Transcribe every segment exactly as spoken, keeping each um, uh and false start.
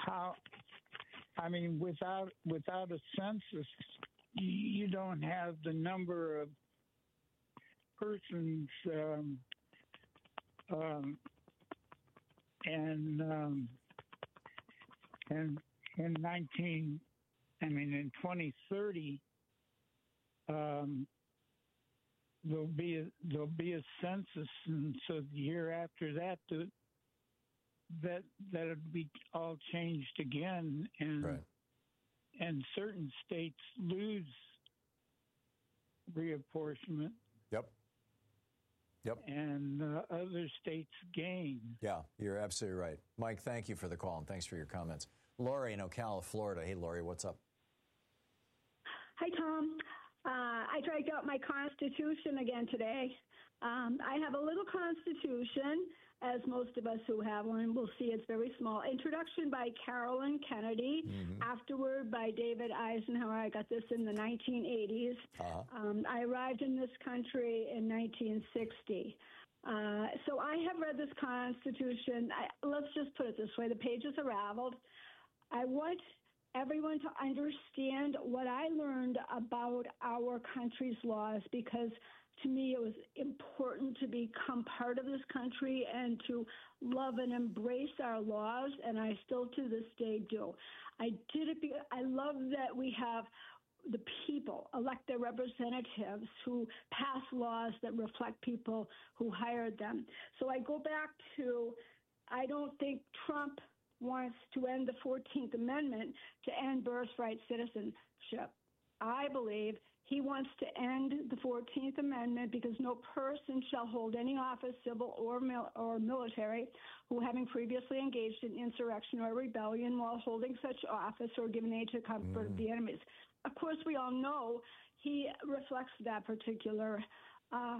how, I mean, without without a census, you, you don't have the number of persons um, um, and um, and in nineteen, I mean, in twenty thirty. Um, there'll be a, there'll be a census, and so the year after that, the, that that'll be all changed again, and right. and certain states lose reapportionment. Yep. Yep. And uh, other states gain. Yeah, you're absolutely right. Mike, thank you for the call, and thanks for your comments. Lori in Ocala, Florida. Hey, Lori, what's up? Hi, Tom. Uh, I dragged out my Constitution again today. Um, I have a little Constitution, as most of us who have one will see. It's very small. Introduction by Carolyn Kennedy. Mm-hmm. Afterward by David Eisenhower. I got this in the nineteen eighties. Uh-huh. Um, I arrived in this country in nineteen sixty. Uh, so I have read this Constitution. I, let's just put it this way. The pages are raveled. I want everyone to understand what I learned about our country's laws, because to me it was important to become part of this country and to love and embrace our laws, and I still to this day do. I did it because I love that we have the people elect their representatives who pass laws that reflect people who hired them. So I go back to, I don't think Trump wants to end the fourteenth Amendment to end birthright citizenship. I believe he wants to end the fourteenth Amendment because no person shall hold any office, civil or mil- or military, who having previously engaged in insurrection or rebellion while holding such office or given aid to comfort mm. of the enemies. Of course, we all know he reflects that particular uh,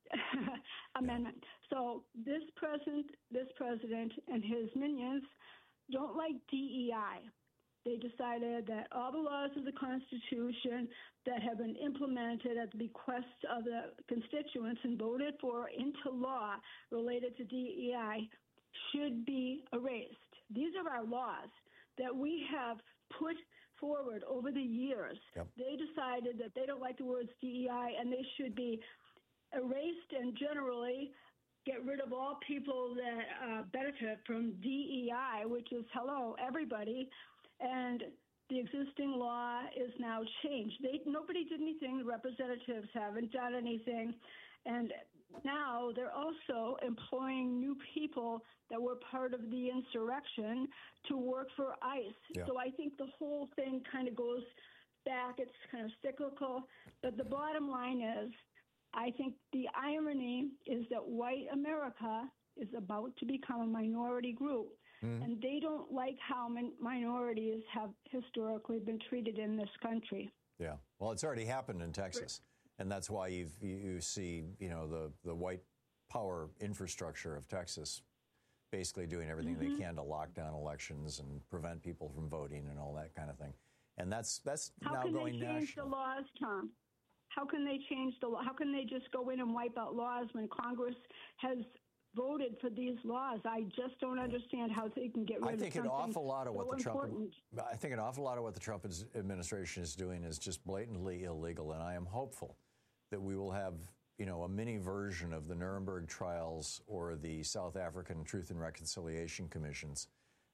amendment. So this president, this president and his minions don't like D E I. They decided that all the laws of the Constitution that have been implemented at the bequest of the constituents and voted for into law related to D E I should be erased. These are our laws that we have put forward over the years. Yep. They decided that they don't like the words D E I and they should be erased, and generally get rid of all people that uh, benefit from D E I, which is, hello, everybody. And the existing law is now changed. They, nobody did anything. The representatives haven't done anything. And now they're also employing new people that were part of the insurrection to work for ICE. Yeah. So I think the whole thing kind of goes back. It's kind of cyclical. But the bottom line is, I think the irony is that white America is about to become a minority group. Mm-hmm. And they don't like how min- minorities have historically been treated in this country. Yeah. Well, it's already happened in Texas. And that's why you've, you you see, you know, the, the white power infrastructure of Texas basically doing everything mm-hmm. they can to lock down elections and prevent people from voting and all that kind of thing. And that's that's how now going national. How can they change the laws, Tom? How can they change the law? How can they just go in and wipe out laws when Congress has voted for these laws? I just don't understand how they can get rid I think of an awful lot of so what the important. Trump I think an awful lot of what the Trump administration is doing is just blatantly illegal, and I am hopeful that we will have, you know, a mini version of the Nuremberg trials or the South African Truth and Reconciliation Commissions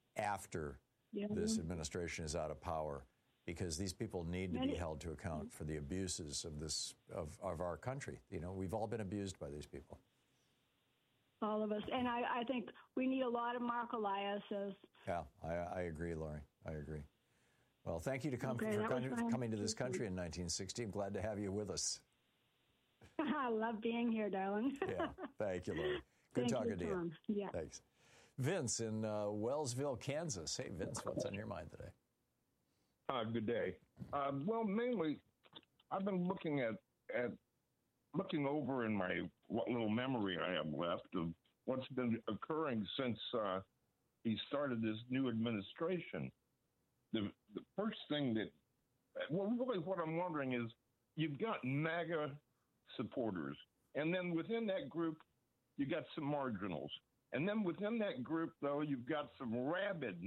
after yeah. this administration is out of power, because these people need to be held to account for the abuses of this of, of our country. You know, we've all been abused by these people. All of us. And I, I think we need a lot of Mark Elias's. Yeah, I, I agree, Lori. I agree. Well, thank you to come, okay, for coming, coming to this country in nineteen sixty. I'm glad to have you with us. I love being here, darling. Yeah, thank you, Lori. Good thank talking you, to Tom. you. Yeah. Thanks. Vince in uh, Wellsville, Kansas. Hey, Vince, what's on your mind today? Uh, good day. Um, well, mainly, I've been looking at, at looking over in my what little memory I have left of what's been occurring since uh, he started this new administration. The, the first thing that, well, really what I'm wondering is, you've got MAGA supporters, and then within that group, you got some marginals. And then within that group, though, you've got some rabid